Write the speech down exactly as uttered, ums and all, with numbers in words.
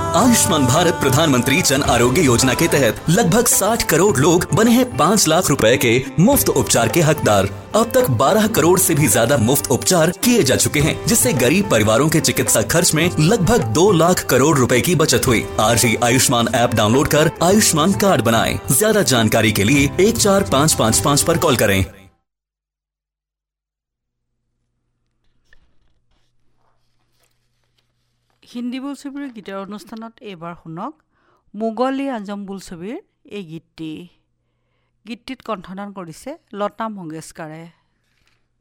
आयुष्मान भारत प्रधानमंत्री जन आरोग्य योजना के तहत लगभग साठ करोड़ लोग बने हैं पाँच लाख रुपए के मुफ्त उपचार के हकदार। अब तक बारह करोड़ से भी ज्यादा मुफ्त उपचार किए जा चुके हैं, जिससे गरीब परिवारों के चिकित्सा खर्च में लगभग दो लाख करोड़ रुपए की बचत हुई। आज ही आयुष्मान ऐप डाउनलोड कर आयुष्मान कार्ड बनाएं। ज्यादा जानकारी के लिए एक चार पाँच पाँच पाँच पर कॉल करें। হিন্দী বোলছবিৰ গীতৰ অনুষ্ঠানত এবাৰ শুনক মোগলী আজম বোলছবিৰ এই গীতটি। গীতটিত কণ্ঠদান কৰিছে লতা মংগেশকাৰে।